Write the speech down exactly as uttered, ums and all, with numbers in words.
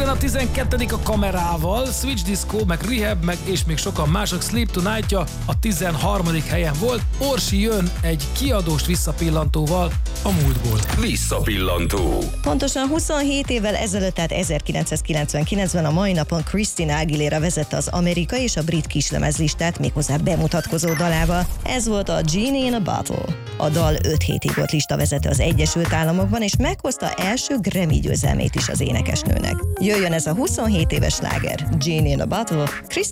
a tizenkettedik a Kamerával, Switch Disco, meg Rehab, meg és még sokan mások Sleep Tonight-ja a tizenharmadik helyen volt. Orsi jön egy kiadós visszapillantóval a múltból. Visszapillantó. Pontosan huszonhét évvel ezelőtt, tehát ezerkilencszázkilencvenkilencben a mai napon Christina Aguilera vezette az amerikai és a brit kislemezlistát, méghozzá bemutatkozó dalával. Ez volt a Genie in a Bottle. A dal öt hétig volt listavezető az Egyesült Államokban, és meghozta első Grammy győzelmét is az énekesnőnek. Jöjjön ez a huszonhét éves sláger, Genie in a Bottle, Christina